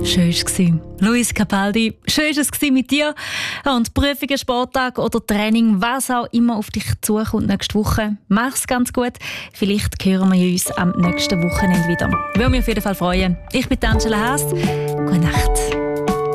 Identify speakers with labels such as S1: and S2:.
S1: Schön war es. Luis Capaldi, schön war es mit dir. Und Prüfungen, Sporttag oder Training, was auch immer auf dich zukommt nächste Woche, mach's ganz gut. Vielleicht hören wir uns am nächsten Wochenende wieder. Würde mich auf jeden Fall freuen. Ich bin Angela Haas. Gute Nacht.